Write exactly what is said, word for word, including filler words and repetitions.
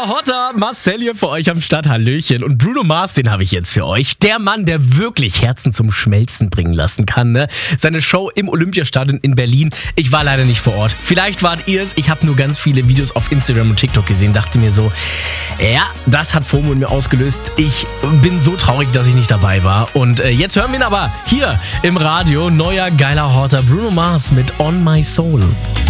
Geiler Hotter, Marcel hier für euch am Start, Hallöchen. Und Bruno Mars, den habe ich jetzt für euch. Der Mann, der wirklich Herzen zum Schmelzen bringen lassen kann, ne? Seine Show im Olympiastadion in Berlin. Ich war leider nicht vor Ort. Vielleicht wart ihr es. Ich habe nur ganz viele Videos auf Instagram und TikTok gesehen. Dachte mir so, ja, das hat FOMO in mir ausgelöst. Ich bin so traurig, dass ich nicht dabei war. Und äh, jetzt hören wir ihn aber hier im Radio. Neuer, geiler Hotter Bruno Mars mit On My Soul.